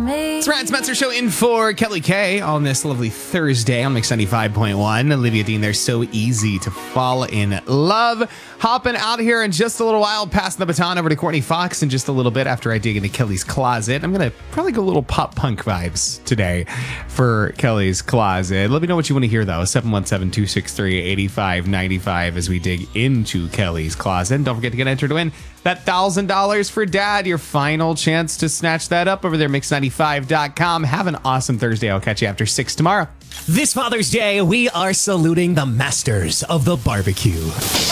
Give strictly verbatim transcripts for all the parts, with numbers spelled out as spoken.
me. It's Ryan Spencer Show in for Kelly K on this lovely Thursday on Mix ninety-five point one. Olivia Dean, they're so easy to fall in love. Hopping out here in just a little while, passing the baton over to Courtney Fox in just a little bit after I dig into Kelly's closet. I'm going to probably go a little pop punk vibes today for Kelly's closet. Let me know what you want to hear, though. seven one seven, two six three, eight five nine five as we dig into Kelly's closet. And don't forget to get entered to win that one thousand dollars for Dad. Your final chance to snatch that up over there, mix ninety-five dot com. Have an awesome Thursday. I'll catch you after six tomorrow. This Father's Day, we are saluting the masters of the barbecue.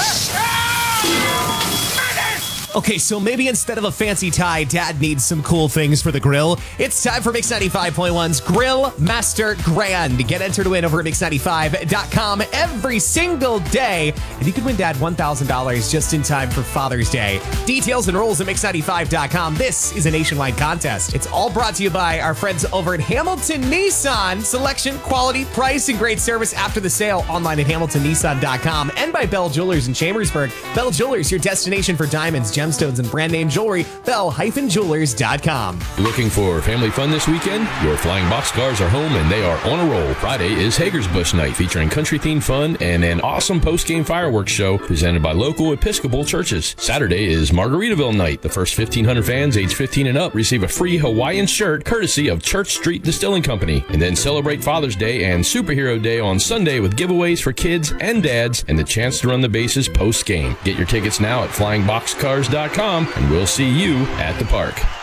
Okay, so maybe instead of a fancy tie, Dad needs some cool things for the grill. It's time for Mix ninety-five point one's Grill Master Grand. Get entered to win over at mix ninety-five dot com every single day. And you can win Dad one thousand dollars just in time for Father's Day. Details and rules at mix ninety-five dot com. This is a nationwide contest. It's all brought to you by our friends over at Hamilton Nissan. Selection, quality, price, and great service after the sale. Online at hamilton nissan dot com. And by Bell Jewelers in Chambersburg. Bell Jewelers, your destination for diamonds, gemstones, and brand name jewelry. bell jewelers dot com. Looking for family fun this weekend? Your Flying Boxcars are home and they are on a roll. Friday is Hagersbush Night featuring country-themed fun and an awesome post-game fireworks show presented by local Episcopal churches. Saturday is Margaritaville Night. The first fifteen hundred fans age fifteen and up receive a free Hawaiian shirt courtesy of Church Street Distilling Company. And then celebrate Father's Day and Superhero Day on Sunday with giveaways for kids and dads and the chance to run the bases post-game. Get your tickets now at flying boxcars dot com and we'll see you at the park.